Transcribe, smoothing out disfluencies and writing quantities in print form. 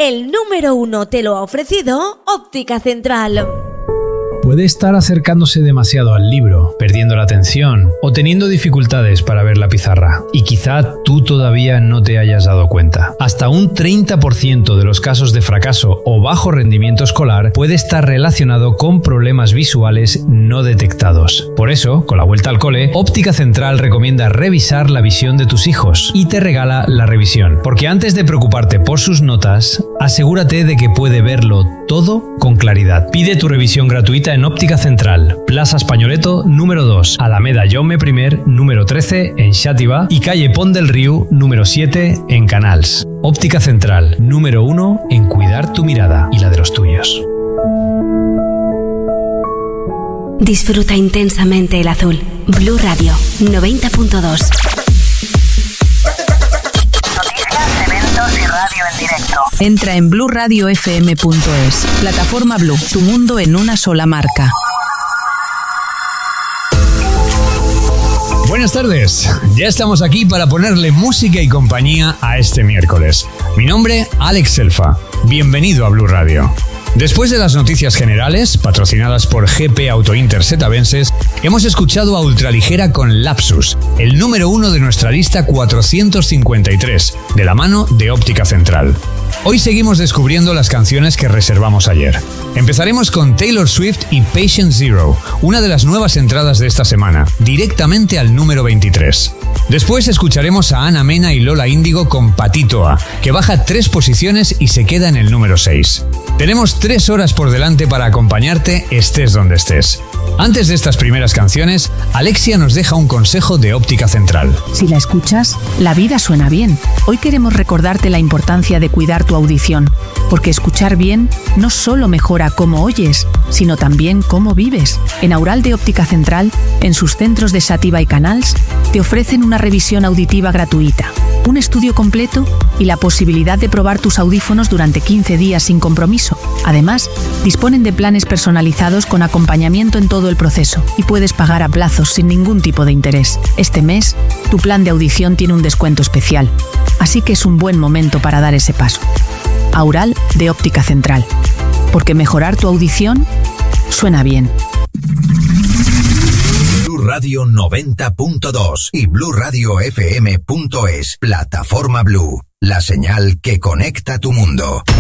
El número 1 te lo ha ofrecido Óptica Central. Puede estar acercándose demasiado al libro, perdiendo la atención o teniendo dificultades para ver la pizarra. Y quizá tú todavía no te hayas dado cuenta. Hasta un 30% de los casos de fracaso o bajo rendimiento escolar puede estar relacionado con problemas visuales no detectados. Por eso, con la vuelta al cole, Óptica Central recomienda revisar la visión de tus hijos y te regala la revisión. Porque antes de preocuparte por sus notas, asegúrate de que puede verlo todo con claridad. Pide tu revisión gratuita en Óptica Central, Plaza Españoleto número 2, Alameda Jaume I número 13 en Xàtiva y calle Pont del Riu número 7 en Canals. Óptica Central, número 1 en cuidar tu mirada y la de los tuyos. Disfruta intensamente el azul. Blue Radio 90.2. Entra en blueradiofm.es. Plataforma Blue, tu mundo en una sola marca. Buenas tardes, ya estamos aquí para ponerle música y compañía a este miércoles. Mi nombre, Alex Selfa. Bienvenido a Blue Radio. Después de las noticias generales, patrocinadas por GP Auto Inter Setavenses, hemos escuchado a Ultraligera con Lapsus, el número 1 de nuestra lista 453, de la mano de Óptica Central. Hoy seguimos descubriendo las canciones que reservamos ayer. Empezaremos con Taylor Swift y Patient Zero, una de las nuevas entradas de esta semana, directamente al número 23. Después escucharemos a Ana Mena y Lola Índigo con Patitoa, que baja 3 posiciones y se queda en el número 6. Tenemos 3 horas por delante para acompañarte estés donde estés. Antes de estas primeras canciones, Alexia nos deja un consejo de Óptica Central. Si la escuchas, la vida suena bien. Hoy queremos recordarte la importancia de cuidar tu audición, porque escuchar bien no solo mejora cómo oyes, sino también cómo vives. En Aural de Óptica Central, en sus centros de Xàtiva y Canals, te ofrecen una revisión auditiva gratuita, un estudio completo y la posibilidad de probar tus audífonos durante 15 días sin compromiso. Además, disponen de planes personalizados con acompañamiento en todo el proceso y puedes pagar a plazos sin ningún tipo de interés. Este mes, tu plan de audición tiene un descuento especial, así que es un buen momento para dar ese paso. Aural de Óptica Central, porque mejorar tu audición suena bien. Blue Radio 90.2 y blueradiofm.es. Plataforma Blue, la señal que conecta tu mundo.